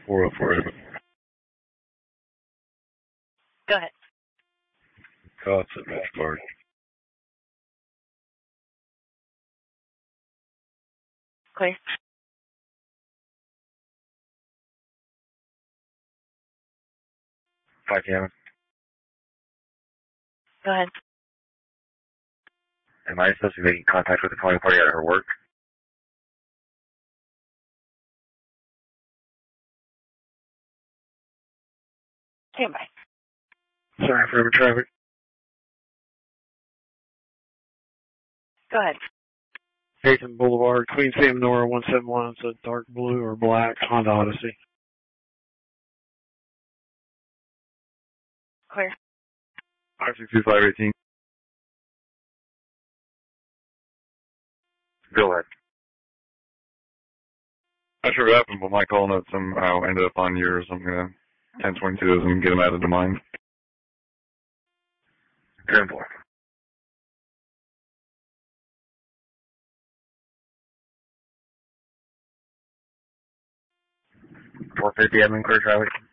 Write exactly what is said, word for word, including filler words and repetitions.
four oh four. Go ahead. Cots at Metro Park. Clear. five Cameron. Go ahead. Am I supposed to be making contact with the calling party out of her work? Stand by. Sorry for traffic. Go ahead. Hayton Boulevard, Queen Sam Nora one seven one. It's a dark blue or black Honda Odyssey. Clear. R six two five eighteen. Go ahead. Not sure what happened, but my call note somehow ended up on yours. I'm going to ten twenty-two those and get them added to mine. ten four. four fifty, I'm in clear traffic.